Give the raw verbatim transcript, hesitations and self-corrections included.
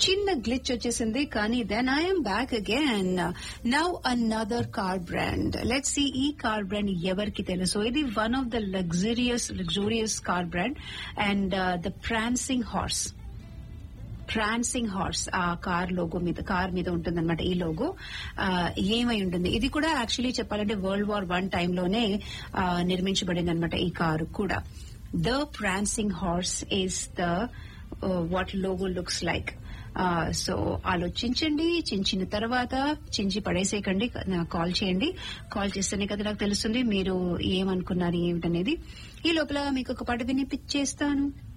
చిన్న గ్లిచ్ వచ్చేసింది, కానీ then I'm back again. Now another car brand. Let's see ఈ కార్ బ్రాండ్ ఎవరికి తెలుసు. ఇది one of the luxurious luxurious car brand and the ప్రాన్సింగ్ horse. ప్రాన్సింగ్ horse ఆ కార్ లోగో మీద కార్ మీద ఉంటుందన్నమాట ఈ లోగో. ఏమై ఉంటుంది ఇది కూడా యాక్చువల్లీ చెప్పాలంటే వరల్డ్ వార్ వన్ టైంలోనే నిర్మించబడింది అనమాట ఈ కారు కూడా. The ప్రాన్సింగ్ horse is the what logo looks like. So ఆలోచించండి, చించిన తర్వాత చించి పడేసేయకండి, కాల్ చేయండి. కాల్ చేస్తేనే కదా నాకు తెలుస్తుంది మీరు ఏమనుకున్నారు ఏమిటనేది. ఈ లోపల మీకు ఒక పాట వినిపించేస్తాను.